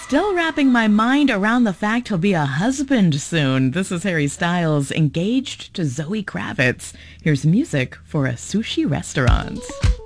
Still wrapping my mind around the fact he'll be a husband soon. This is Harry Styles, engaged to Zoe Kravitz. Here's music for a sushi restaurant.